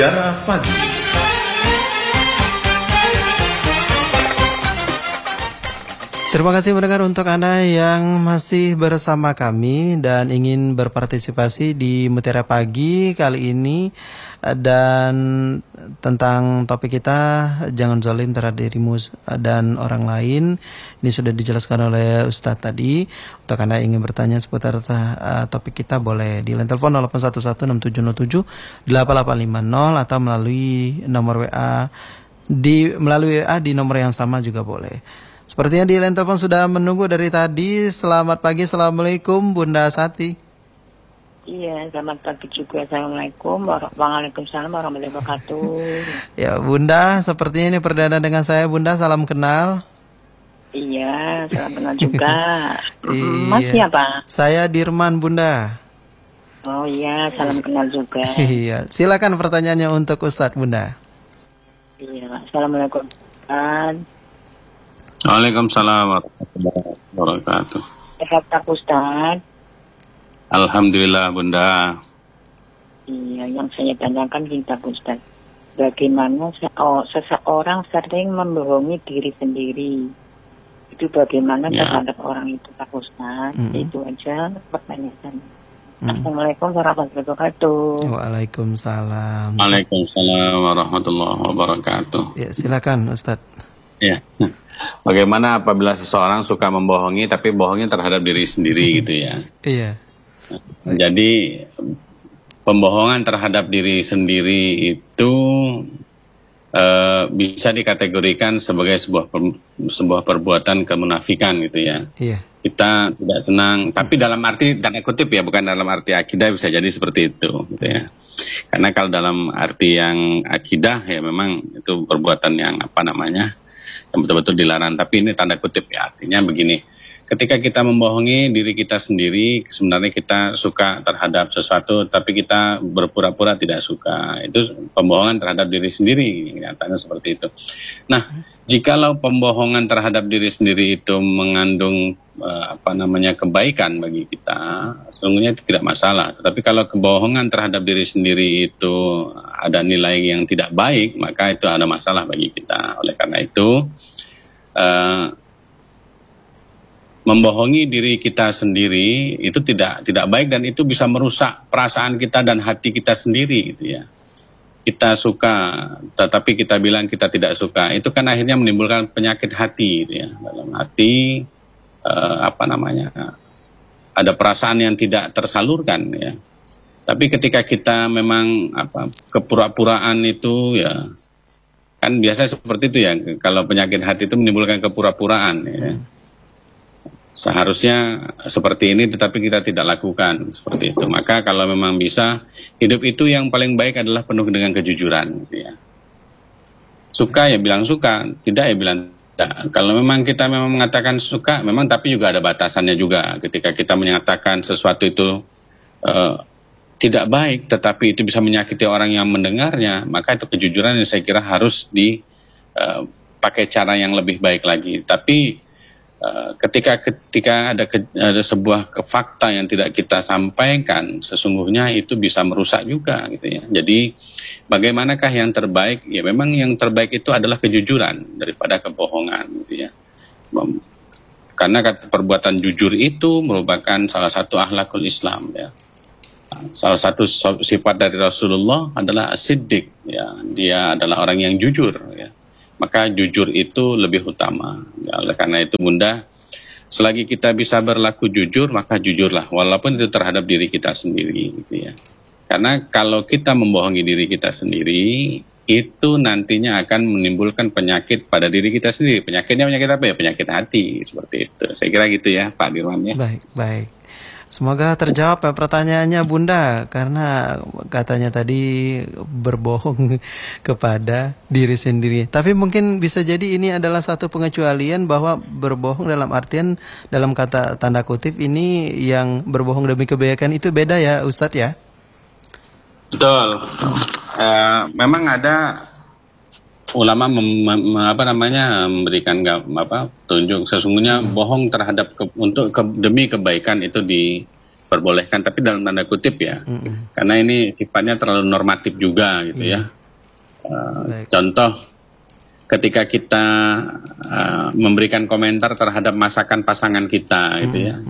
Mutiara Pagi. Terima kasih mendengar untuk Anda yang masih bersama kami dan ingin berpartisipasi di Mutiara Pagi kali ini, dan tentang topik kita jangan zalim terhadap dirimu dan orang lain. Ini sudah dijelaskan oleh Ustadz tadi. Untuk Anda yang ingin bertanya seputar topik kita boleh di line telepon 081167078850 atau melalui nomor WA di nomor yang sama juga boleh. Sepertinya di line telepon sudah menunggu dari tadi. Selamat pagi, Assalamualaikum Bunda Sati. Iya, selamat pagi juga. Assalamualaikum Waalaikumsalam warahmatullahi wabarakatuh. Ya Bunda, sepertinya ini perdana dengan saya Bunda, salam kenal. Iya, salam kenal juga. Iya. Mas siapa? Saya Dirman Bunda. Oh iya, salam kenal juga. Iya, silakan pertanyaannya untuk Ustadz Bunda. Iya, Assalamualaikum. Waalaikumsalam warahmatullahi wabarakatuh. Sehat Pak Ustaz? Alhamdulillah Bunda. Iya, yang saya tanyakan gini Pak Ustaz. Bagaimana seseorang sering membohongi diri sendiri? Itu bagaimana terhadap orang itu Pak Ustaz? Itu aja pertanyaan. Assalamualaikum warahmatullahi wabarakatuh. Waalaikumsalam. Waalaikumsalam warahmatullahi wabarakatuh. Ya, silakan Ustadz. Ya. Bagaimana apabila seseorang suka membohongi tapi bohongnya terhadap diri sendiri gitu ya. Iya. Jadi pembohongan terhadap diri sendiri itu bisa dikategorikan sebagai sebuah perbuatan kemunafikan gitu ya. Iya. Kita tidak senang, tapi dalam arti tanda kutip ya, bukan dalam arti akidah, bisa jadi seperti itu gitu ya. Karena kalau dalam arti yang akidah ya memang itu perbuatan yang yang betul-betul dilarang. Tapi ini tanda kutip ya, artinya begini. Ketika kita membohongi diri kita sendiri, sebenarnya kita suka terhadap sesuatu, tapi kita berpura-pura tidak suka. Itu pembohongan terhadap diri sendiri, nyatanya seperti itu. Nah, jikalau pembohongan terhadap diri sendiri itu mengandung kebaikan bagi kita, sesungguhnya itu tidak masalah. Tetapi kalau kebohongan terhadap diri sendiri itu ada nilai yang tidak baik, maka itu ada masalah bagi kita. Oleh karena itu, membohongi diri kita sendiri itu tidak baik, dan itu bisa merusak perasaan kita dan hati kita sendiri gitu ya. Kita suka tetapi kita bilang kita tidak suka, itu kan akhirnya menimbulkan penyakit hati gitu ya. Dalam hati ada perasaan yang tidak tersalurkan ya. Tapi ketika kita memang kepura-puraan itu ya, kan biasa seperti itu ya, kalau penyakit hati itu menimbulkan kepura-puraan ya. Seharusnya seperti ini, tetapi kita tidak lakukan seperti itu. Maka kalau memang bisa, hidup itu yang paling baik adalah penuh dengan kejujuran gitu ya. Suka ya bilang suka, tidak ya bilang tidak. Kalau memang kita memang mengatakan suka, memang tapi juga ada batasannya juga. Ketika kita menyatakan sesuatu itu tidak baik, tetapi itu bisa menyakiti orang yang mendengarnya, maka itu kejujuran yang saya kira harus dipakai cara yang lebih baik lagi. Tapi ketika ada sebuah fakta yang tidak kita sampaikan, sesungguhnya itu bisa merusak juga gitu ya. Jadi bagaimanakah yang terbaik? Ya memang yang terbaik itu adalah kejujuran daripada kebohongan gitu ya. Karena perbuatan jujur itu merupakan salah satu akhlakul Islam ya. Salah satu sifat dari Rasulullah adalah as-siddiq ya. Dia adalah orang yang jujur ya. Maka jujur itu lebih utama. Ya, oleh karena itu Bunda, selagi kita bisa berlaku jujur, maka jujurlah, walaupun itu terhadap diri kita sendiri gitu ya. Karena kalau kita membohongi diri kita sendiri, itu nantinya akan menimbulkan penyakit pada diri kita sendiri. Penyakitnya penyakit apa ya? Penyakit hati, seperti itu. Saya kira gitu ya Pak Dirman ya. Baik. Semoga terjawab pertanyaannya Bunda, karena katanya tadi berbohong kepada diri sendiri. Tapi mungkin bisa jadi ini adalah satu pengecualian, bahwa berbohong dalam artian, dalam kata tanda kutip ini, yang berbohong demi kebaikan itu beda ya Ustadz ya? Betul. Memang ada ulama memberikan tunjuk sesungguhnya bohong terhadap demi kebaikan itu diperbolehkan, tapi dalam tanda kutip ya, karena ini sifatnya terlalu normatif juga gitu ya. Contoh, ketika kita memberikan komentar terhadap masakan pasangan kita gitu ya,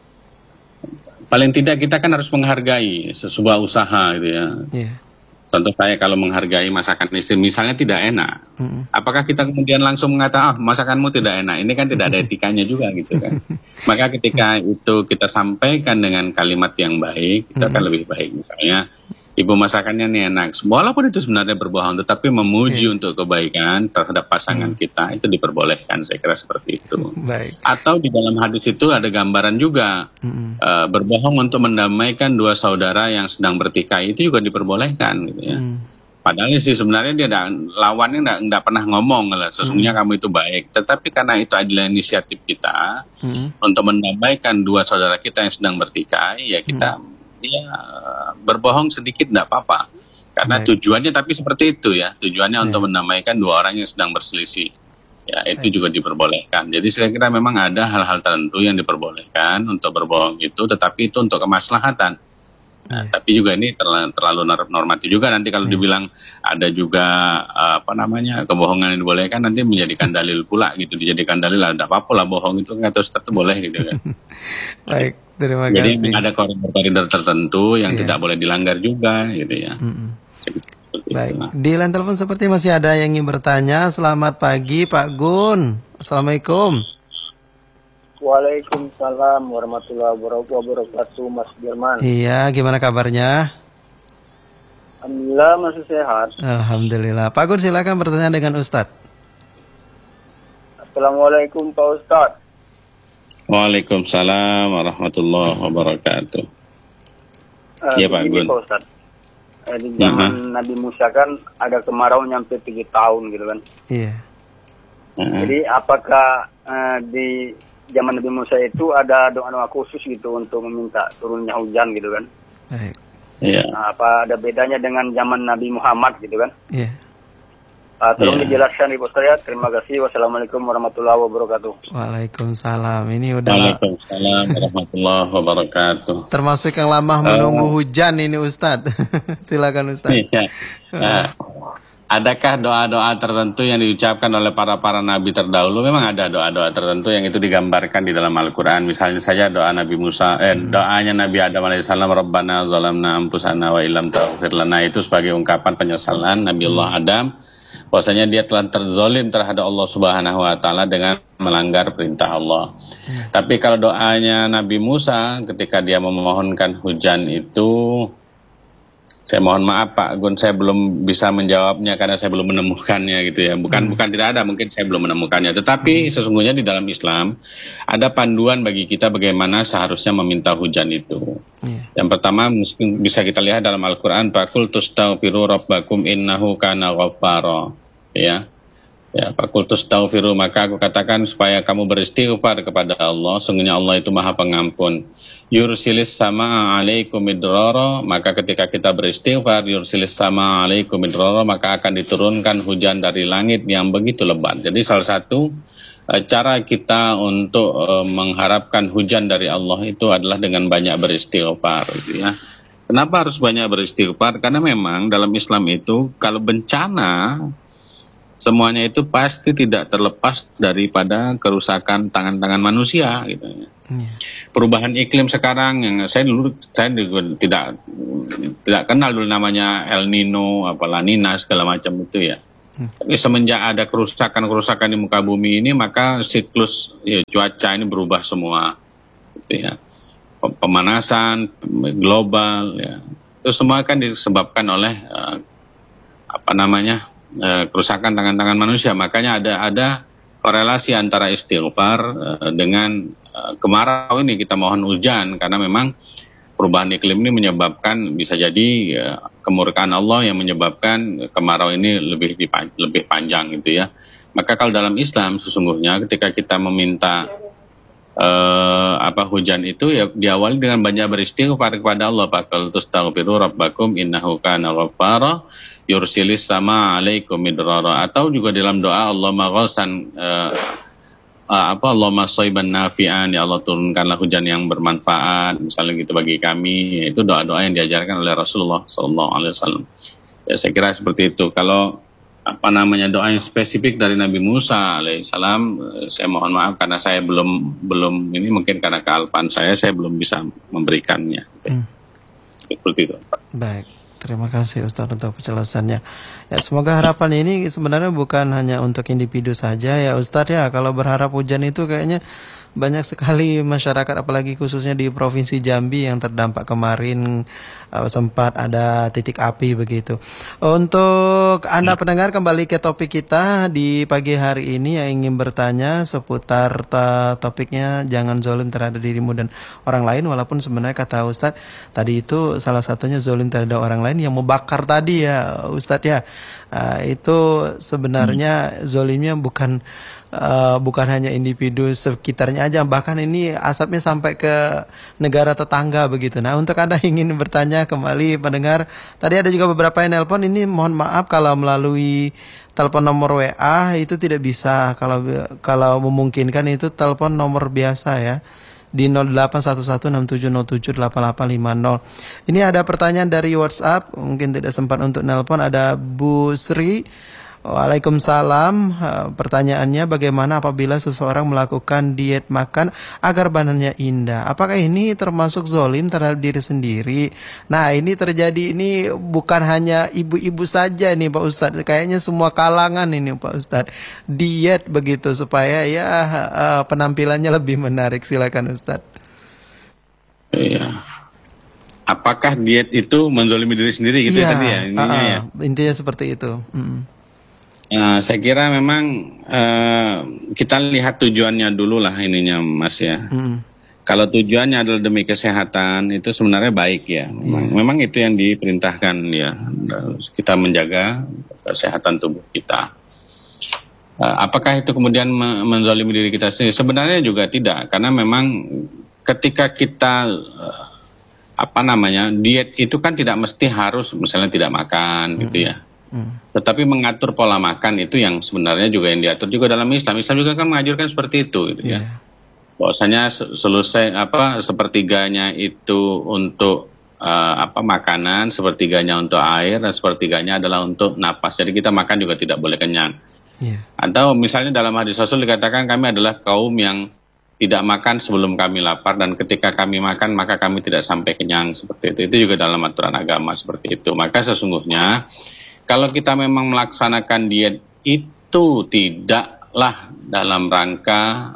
paling tidak kita kan harus menghargai sebuah usaha gitu ya. Contoh saya kalau menghargai masakan istri, misalnya tidak enak, apakah kita kemudian langsung mengatakan, masakanmu tidak enak? Ini kan tidak ada etikanya juga gitu kan. Maka ketika itu kita sampaikan dengan kalimat yang baik, itu akan lebih baik. Misalnya, ibu masakannya ini enak. Walaupun itu sebenarnya berbohong, tetapi memuji untuk kebaikan terhadap pasangan kita, itu diperbolehkan, saya kira seperti itu. Atau di dalam hadis itu ada gambaran juga, berbohong untuk mendamaikan dua saudara yang sedang bertikai, itu juga diperbolehkan gitu ya. Padahal sih sebenarnya dia lawannya nggak pernah ngomong lah, sesungguhnya kamu itu baik. Tetapi karena itu adalah inisiatif kita untuk mendamaikan dua saudara kita yang sedang bertikai, ya kita berbohong sedikit tidak apa-apa, karena tujuannya tapi seperti itu ya, tujuannya untuk mendamaikan dua orang yang sedang berselisih, ya itu juga diperbolehkan. Jadi saya kira memang ada hal-hal tertentu yang diperbolehkan untuk berbohong itu, tetapi itu untuk kemaslahatan. Nah, tapi juga ini terlalu normatif juga, nanti kalau dibilang ada juga kebohongan yang dibolehkan, nanti menjadikan dalil pula gitu, dijadikan dalil, ada apa-apa lah bohong itu nggak terus boleh gitu kan. Baik, terima kasih. Jadi ada koridor-koridor tertentu yang tidak boleh dilanggar juga gitu ya. Baik, di line telepon seperti masih ada yang ingin bertanya. Selamat pagi Pak Gun. Assalamualaikum. Waalaikumsalam warahmatullahi wabarakatuh, Mas Firman. Iya, gimana kabarnya? Alhamdulillah masih sehat. Alhamdulillah. Pak Gun, silakan bertanya dengan Ustadz. Assalamualaikum Pak Ustadz. Waalaikumsalam warahmatullahi wabarakatuh. Iya Pak Gun. Pak Ustadz, di zaman Nabi Musa kan ada kemarau nyampe 3 tahun gitu kan. Iya. Jadi apakah di zaman Nabi Musa itu ada doa-doa khusus gitu untuk meminta turunnya hujan gitu kan? Baik. Iya. Nah, apa ada bedanya dengan zaman Nabi Muhammad gitu kan? Iya. Tolong dijelaskan Ibu saya. Terima kasih. Wassalamualaikum warahmatullahi wabarakatuh. Waalaikumsalam. Ini udah. Waalaikumsalam warahmatullahi wabarakatuh. Termasuk yang lama menunggu hujan ini Ustadz. Silakan Ustadz. Iya. Adakah doa-doa tertentu yang diucapkan oleh para nabi terdahulu? Memang ada doa-doa tertentu yang itu digambarkan di dalam Al-Quran. Misalnya saja doa Nabi Musa, doanya Nabi Adam alaihissalam, Rabbana zalamna anfusana wa illam taghfir lana, itu sebagai ungkapan penyesalan Nabi Allah Adam, bahwasanya dia telah terzalim terhadap Allah Subhanahu wa taala dengan melanggar perintah Allah. Tapi kalau doanya Nabi Musa ketika dia memohonkan hujan itu, saya mohon maaf Pak Gun, saya belum bisa menjawabnya karena saya belum menemukannya gitu ya. Bukan tidak ada, mungkin saya belum menemukannya. Tetapi sesungguhnya di dalam Islam ada panduan bagi kita bagaimana seharusnya meminta hujan itu. Yang pertama mungkin bisa kita lihat dalam Al-Quran, Faqul tustaghfiru rabbakum innahu kana ghaffara. Ya, Faqul tustaghfiru, maka aku katakan supaya kamu beristighfar kepada Allah, sungguhnya Allah itu Maha Pengampun. Yursilis sama alaikum midrara, maka ketika kita beristighfar, yursilis sama alaikum midrara, maka akan diturunkan hujan dari langit yang begitu lebat. Jadi salah satu cara kita untuk mengharapkan hujan dari Allah itu adalah dengan banyak beristighfar gitu ya. Kenapa harus banyak beristighfar? Karena memang dalam Islam itu kalau bencana semuanya itu pasti tidak terlepas daripada kerusakan tangan-tangan manusia gitu ya. Perubahan iklim sekarang yang saya tidak kenal dulu namanya El Nino, La Nina segala macam itu ya. Tapi semenjak ada kerusakan di muka bumi ini, maka siklus cuaca ini berubah semua gitu ya. Pemanasan global ya. Itu semua kan disebabkan oleh kerusakan tangan-tangan manusia. Makanya ada korelasi antara istighfar dengan kemarau ini, kita mohon hujan, karena memang perubahan iklim ini menyebabkan, bisa jadi kemurkaan Allah yang menyebabkan kemarau ini lebih panjang gitu ya. Maka kalau dalam Islam sesungguhnya ketika kita meminta hujan itu ya diawali dengan banyak beristighfar kepada Allah. Faqul tustaghfiru rabbakum innahu kana ghaffara yursilis sama alaikum midrara. Atau juga dalam doa Allahumma ghausan Allahumma shayban nafi'an, ya Allah turunkanlah hujan yang bermanfaat, misalnya gitu bagi kami. Itu doa-doa yang diajarkan oleh Rasulullah SAW. Ya, saya kira seperti itu. Kalau doa yang spesifik dari Nabi Musa alaihissalam, saya mohon maaf karena saya belum ini, mungkin karena kealpaan saya belum bisa memberikannya. Seperti itu, Pak. Baik. Terima kasih Ustaz untuk penjelasannya. Ya, semoga harapan ini sebenarnya bukan hanya untuk individu saja ya Ustaz ya. Kalau berharap hujan itu kayaknya banyak sekali masyarakat, apalagi khususnya di Provinsi Jambi yang terdampak kemarin, sempat ada titik api begitu. Untuk Anda pendengar, kembali ke topik kita di pagi hari ini yang ingin bertanya seputar topiknya jangan zalim terhadap dirimu dan orang lain. Walaupun sebenarnya kata Ustadz tadi itu salah satunya zalim terhadap orang lain yang membakar tadi ya Ustadz ya. Itu sebenarnya zalimnya bukan hanya individu sekitarnya aja, bahkan ini asapnya sampai ke negara tetangga begitu. Nah, untuk Anda ingin bertanya kembali pendengar, tadi ada juga beberapa yang nelpon, ini mohon maaf kalau melalui telepon nomor WA itu tidak bisa. Kalau memungkinkan itu telepon nomor biasa ya, di 081167078850. Ini ada pertanyaan dari WhatsApp, mungkin tidak sempat untuk nelpon. Ada Bu Sri. Waalaikumsalam. Pertanyaannya, bagaimana apabila seseorang melakukan diet makan agar badannya indah? Apakah ini termasuk zalim terhadap diri sendiri? Nah, ini terjadi, ini bukan hanya ibu-ibu saja nih Pak Ustadz, kayaknya semua kalangan ini Pak Ustadz. Diet begitu supaya ya penampilannya lebih menarik. Silakan Ustadz. Iya. Apakah diet itu menzalimi diri sendiri gitu ya tadi ya? Intinya seperti itu. Saya kira memang kita lihat tujuannya dulu lah ininya Mas ya. Kalau tujuannya adalah demi kesehatan, itu sebenarnya baik ya. Memang itu yang diperintahkan ya, kita menjaga kesehatan tubuh kita. Apakah itu kemudian menzalimi diri kita sendiri? Sebenarnya juga tidak, karena memang ketika kita diet itu kan tidak mesti harus misalnya tidak makan gitu ya. Tetapi mengatur pola makan itu yang sebenarnya juga yang diatur juga dalam Islam. Islam juga kan mengajarkan seperti itu gitu ya. Bahwasanya sepertiganya itu untuk makanan, sepertiganya untuk air, dan sepertiganya adalah untuk napas. Jadi kita makan juga tidak boleh kenyang. Atau misalnya dalam hadis Rasul dikatakan kami adalah kaum yang tidak makan sebelum kami lapar, dan ketika kami makan maka kami tidak sampai kenyang, seperti itu. Itu juga dalam aturan agama seperti itu. Maka sesungguhnya kalau kita memang melaksanakan diet itu tidaklah dalam rangka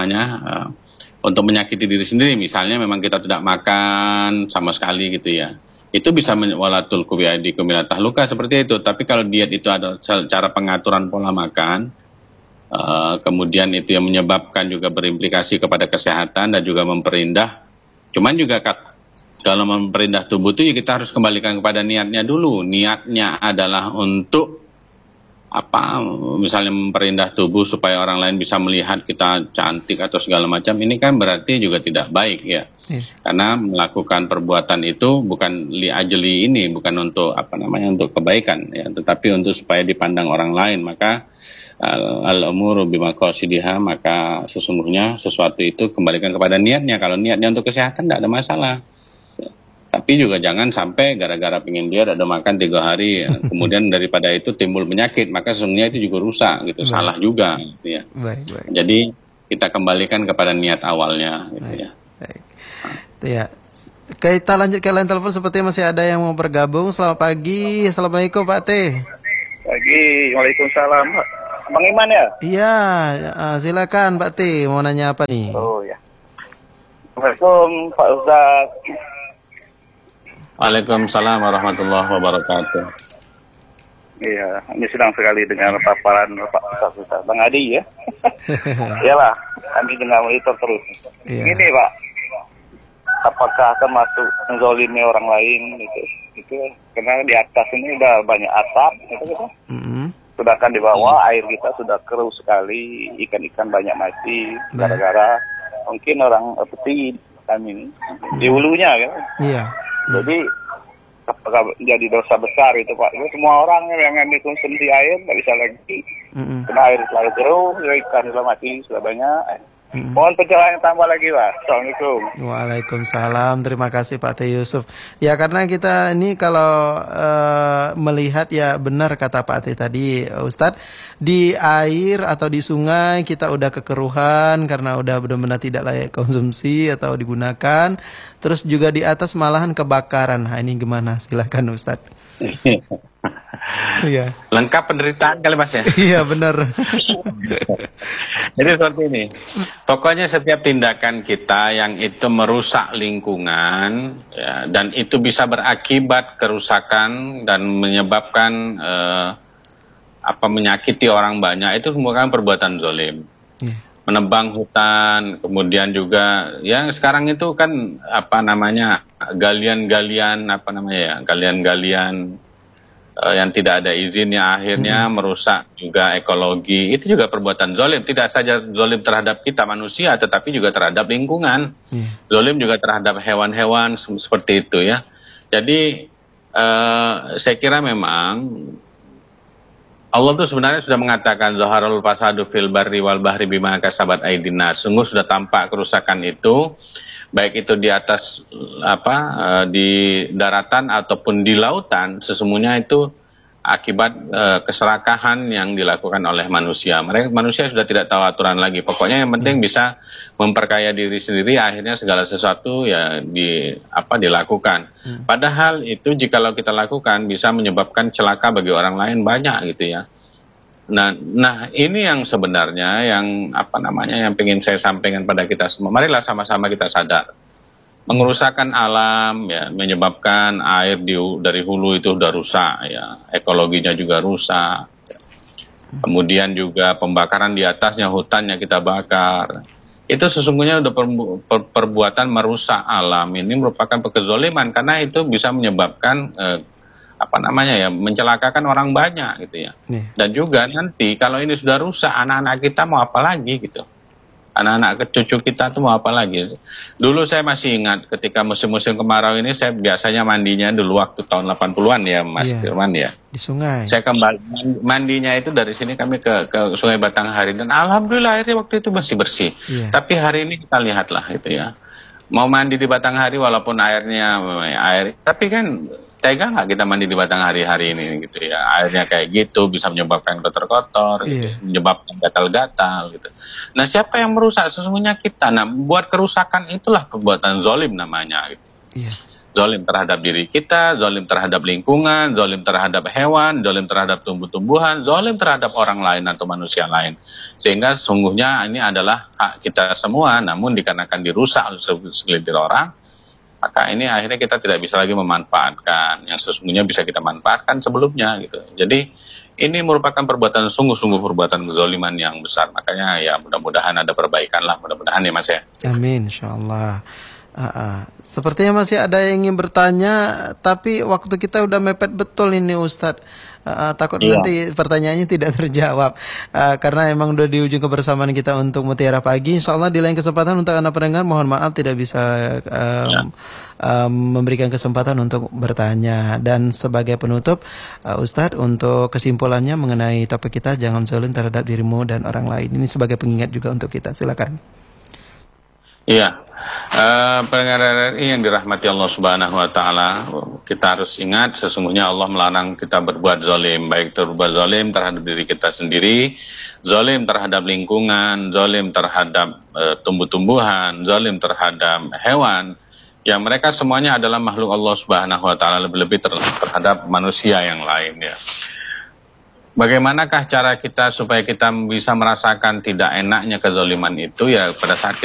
untuk menyakiti diri sendiri. Misalnya memang kita tidak makan sama sekali gitu ya. Itu bisa walatul kubiadikum ila tahluka seperti itu. Tapi kalau diet itu adalah cara pengaturan pola makan, kemudian itu yang menyebabkan juga berimplikasi kepada kesehatan dan juga memperindah. Cuman juga kalau memperindah tubuh itu ya kita harus kembalikan kepada niatnya dulu. Niatnya adalah untuk misalnya memperindah tubuh supaya orang lain bisa melihat kita cantik atau segala macam. Ini kan berarti juga tidak baik ya. Karena melakukan perbuatan itu bukan li'ajli ini, bukan untuk untuk kebaikan ya, tetapi untuk supaya dipandang orang lain. Maka al-umuru bimaqasidiha, maka sesungguhnya sesuatu itu kembalikan kepada niatnya. Kalau niatnya untuk kesehatan tidak ada masalah. Tapi juga jangan sampai gara-gara pengen diet ada makan 3 hari ya. Kemudian daripada itu timbul penyakit, maka sesungguhnya itu juga rusak gitu. Salah juga gitu ya. Baik. Jadi kita kembalikan kepada niat awalnya gitu ya. Baik. Ya. Kita lanjut ke line telepon, seperti masih ada yang mau bergabung. Selamat pagi. Assalamualaikum Pak T. Pagi. Waalaikumsalam. Bang Iman ya? Iya, silakan Pak T, mau nanya apa nih? Oh ya. Assalamualaikum Pak Ustaz. Waalaikumsalam warahmatullahi wabarakatuh. Iya, ini senang sekali dengan paparan Pak Ustaz. Bang Adi ya. Iyalah, kami dengar monitor terus. Gini Pak, apakah termasuk menzalimi orang lain gitu? Itu karena di atas ini udah banyak asap gitu. Sedangkan di bawah air kita sudah keruh sekali, ikan-ikan banyak mati gara-gara mungkin orang peti kami ini di hulunya kan. Iya. Jadi apakah menjadi dosa besar itu Pak? Itu semua orang yang dikonsumsi air nggak bisa lagi kena air selalu keruh, ikan sudah mati sudah banyak. Mohon pencerahan yang tambah lagi Pak. Assalamualaikum. Waalaikumsalam. Terima kasih Pak T. Yusuf. Ya karena kita ini kalau melihat ya benar kata Pak T tadi Ustadz, di air atau di sungai kita udah kekeruhan karena udah benar-benar tidak layak konsumsi atau digunakan. Terus juga di atas malahan kebakaran. Nah ini gimana? Silakan Ustadz. Iya. Lengkap penderitaan kali Mas ya. Iya benar. Jadi seperti ini. Pokoknya setiap tindakan kita yang itu merusak lingkungan ya, dan itu bisa berakibat kerusakan dan menyebabkan menyakiti orang banyak, itu merupakan perbuatan zalim. Menebang hutan, kemudian juga yang sekarang itu kan galian-galian yang tidak ada izinnya akhirnya merusak juga ekologi. Itu juga perbuatan zalim, tidak saja zalim terhadap kita manusia tetapi juga terhadap lingkungan. Zalim juga terhadap hewan-hewan seperti itu ya. Jadi saya kira memang Allah itu sebenarnya sudah mengatakan zaharul fasadu fil barri wal bahri bima kasabat aydin nas. Sungguh sudah tampak kerusakan itu, baik itu di atas di daratan ataupun di lautan, sesungguhnya itu akibat keserakahan yang dilakukan oleh manusia. Manusia sudah tidak tahu aturan lagi. Pokoknya yang penting bisa memperkaya diri sendiri, akhirnya segala sesuatu ya dilakukan. Padahal itu jikalau kita lakukan bisa menyebabkan celaka bagi orang lain banyak gitu ya. Nah ini yang sebenarnya yang yang ingin saya sampaikan pada kita semua. Marilah sama-sama kita sadar. Pengerusakan alam ya menyebabkan air dari hulu itu sudah rusak ya, ekologinya juga rusak. Kemudian juga pembakaran di atasnya, hutannya kita bakar. Itu sesungguhnya sudah perbuatan merusak alam. Ini merupakan kezaliman karena itu bisa menyebabkan mencelakakan orang banyak gitu ya. Dan juga nanti kalau ini sudah rusak, anak-anak kita mau apa lagi gitu. Anak-anak cucu kita tuh mau apa lagi. Dulu saya masih ingat ketika musim-musim kemarau ini saya biasanya mandinya dulu waktu tahun 80-an ya Mas Firman ya. Di sungai. Saya kembali mandinya itu dari sini kami ke Sungai Batanghari dan alhamdulillah airnya waktu itu masih bersih. Tapi hari ini kita lihatlah itu ya. Mau mandi di Batanghari walaupun airnya tapi kan tega nggak kita mandi di Batanghari hari ini gitu ya, airnya kayak gitu bisa menyebabkan kotor-kotor, gitu, menyebabkan gatal-gatal gitu. Nah siapa yang merusak? Sesungguhnya kita. Nah buat kerusakan itulah perbuatan zalim namanya. Gitu. Zalim terhadap diri kita, zalim terhadap lingkungan, zalim terhadap hewan, zalim terhadap tumbuh-tumbuhan, zalim terhadap orang lain atau manusia lain. Sehingga sesungguhnya ini adalah hak kita semua, namun dikarenakan dirusak oleh segelintir orang, maka ini akhirnya kita tidak bisa lagi memanfaatkan yang sesungguhnya bisa kita manfaatkan sebelumnya gitu. Jadi ini merupakan perbuatan sungguh-sungguh perbuatan kezaliman yang besar. Makanya ya mudah-mudahan ada perbaikan lah, mudah-mudahan ya Mas ya. Amin, insyaallah. Sepertinya masih ada yang ingin bertanya, tapi waktu kita udah mepet betul ini Ustadz. Takut nanti pertanyaannya tidak terjawab karena emang udah di ujung kebersamaan kita untuk Mutiara Pagi. Insyaallah di lain kesempatan untuk Anda pendengar mohon maaf tidak bisa memberikan kesempatan untuk bertanya. Dan sebagai penutup Ustadz, untuk kesimpulannya mengenai topik kita, jangan zalim terhadap dirimu dan orang lain, ini sebagai pengingat juga untuk kita. Silakan. Iya, pendengar RRI yang dirahmati Allah Subhanahu Wa Taala, kita harus ingat sesungguhnya Allah melarang kita berbuat zalim, baik berbuat zalim terhadap diri kita sendiri, zalim terhadap lingkungan, zalim terhadap tumbuh-tumbuhan, zalim terhadap hewan. Ya mereka semuanya adalah makhluk Allah Subhanahu Wa Taala, lebih-lebih terhadap manusia yang lain ya. Bagaimanakah cara kita supaya kita bisa merasakan tidak enaknya kezaliman itu ya pada saat